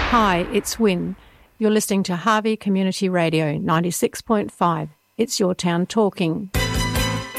Hi, it's Wynne. You're listening to Harvey Community Radio 96.5. It's your town talking.